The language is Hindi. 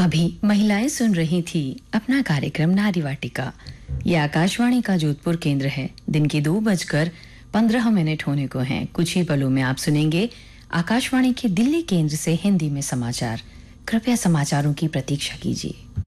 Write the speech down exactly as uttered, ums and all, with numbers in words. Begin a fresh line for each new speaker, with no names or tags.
अभी महिलाएं सुन रही थी अपना कार्यक्रम नारी वाटिका। ये आकाशवाणी का जोधपुर केंद्र है। दिन के दो बजकर पंद्रह मिनट होने को हैं। कुछ ही पलों में आप सुनेंगे आकाशवाणी के दिल्ली केंद्र से हिंदी में समाचार। कृपया समाचारों की प्रतीक्षा कीजिए।